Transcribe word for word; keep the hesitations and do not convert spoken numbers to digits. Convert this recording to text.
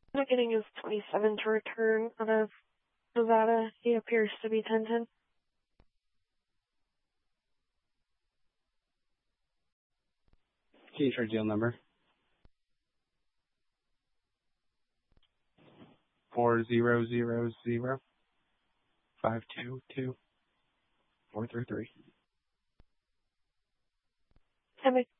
Not getting his twenty-seven to return out of Nevada. He appears to be ten ten. Change our deal number. Four zero zero zero five two two four three three. Henry.